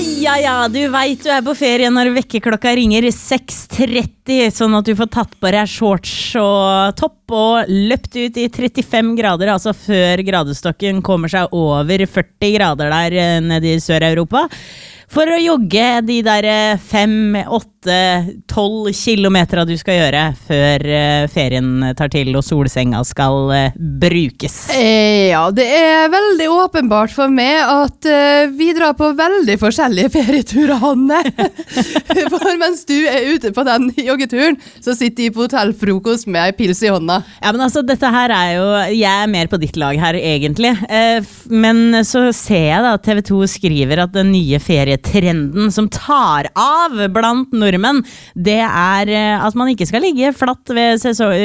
Ja, du vet du på ferie når vekkerklokka ringer 6:30, sånn at du får tatt på deg shorts og topp og løpt ut I 35 grader, altså før gradestokken kommer seg over 40 grader der nede I Sør-Europa. For å jogge de der 5, 8, 12 kilometer du skal gjøre før ferien tar til og solsenga skal brukes. Ja, det veldig åpenbart for meg at vi drar på veldig forskjellige ferieturer, Hanne. For mens du ute på den joggeturen, så sitter jeg på hotellfrokost med en pils I hånda. Ja, men altså, dette her jo, jeg mer på ditt lag her egentlig, men så ser jeg da at TV 2 skriver at den nye ferietrenden som tar av blant nordmenn, det at man ikke skal ligge flatt ved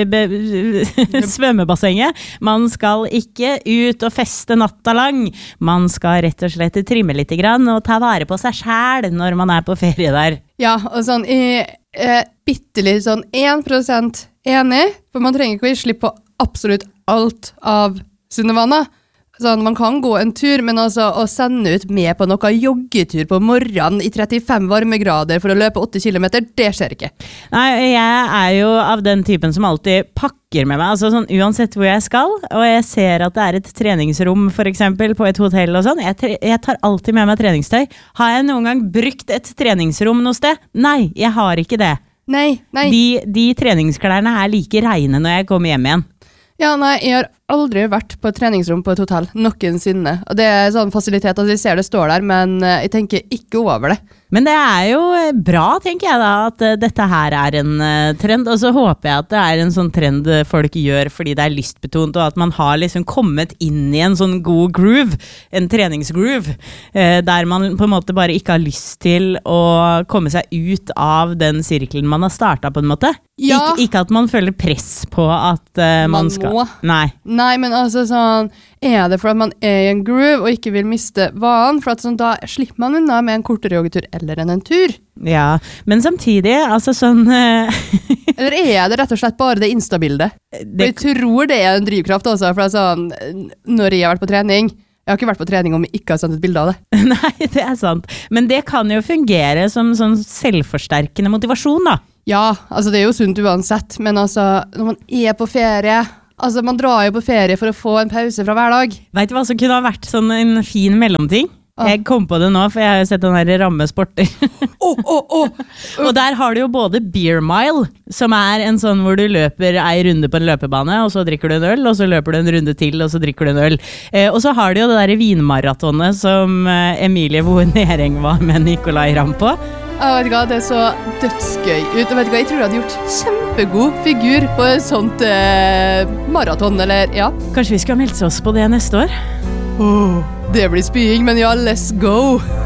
svømmebassenget. Man skal ikke ut og feste natta lang. Man skal rett og slett trimme litt grann og ta vare på seg selv når man på ferie der. Ja, og sånn, jeg bittelig sånn 1% enig, for man trenger ikke å gi slipp på absolutt alt av sunne vaner. Sånn, man kan gå en tur, men altså å sende ut med på noe joggetur på morgenen I 35 varmegrader for å løpe 8 kilometer, det skjer ikke. Nei, jeg jo av den typen som alltid pakker med meg, altså sånn uansett hvor jeg skal, og jeg ser at det et treningsrom for eksempel på et hotell og sånn, jeg tar alltid med meg treningstøy. Har jeg noen gang brukt et treningsrom noe sted? Nei, jeg har ikke det. Nei. De treningsklærne like reine når jeg kommer hjem igjen. Ja, nei, jeg har aldri vært på et treningsrom på et hotell, noensinne. Og det sånn fasilitet, altså jeg ser det står der, men jeg tenker ikke over det. Men det jo bra, tenker jeg da, at dette her en trend, og så håper jeg at det en sånn trend folk gjør fordi det lystbetont, og at man har liksom kommet inn I en sånn god groove, en treningsgroove, der man på en måte bare ikke har lyst til å komme seg ut av den sirkelen man har startet på en måte. Ja. Ikke at man føler press på at man skal... Nei, men altså sånn, det for at man I en groove og ikke vil miste vanen, for at sånn, da slipper man unna med en kortere joggetur eller en tur. Ja, men samtidig, altså sånn... Eller det rett og slett bare det Insta-bildet? Jeg tror det en drivkraft også, for sånn, når jeg har vært på trening, jeg har ikke vært på trening om jeg ikke har sendt et bilde av det. Nei, det sant. Men det kan jo fungere som sånn selvforsterkende motivasjon da. Ja, altså det jo sunt uansett, men altså, når man på ferie... Altså, man drar jo på ferie for å få en pause fra hver dag. Vet du hva som kunne ha vært sånn en fin mellomting? Jeg kom på det nå, for jeg har jo sett den her rammesporter. Og der har du jo både Beer Mile, som en sånn hvor du løper en runde på en løpebane, og så drikker du en øl, og så løper du en runde til, og så drikker du en øl. Og så har du jo det der vinmaratonet som Emilie Voe-Nering var med Nicolai Ramm på. Jeg vet ikke, det så dødsgøy ut. Jeg vet ikke, jeg tror jeg hadde gjort kjempegod figur på et sånt maraton, eller ja. Kanskje vi skal melde oss på det neste år? Det blir spying, men ja, let's go!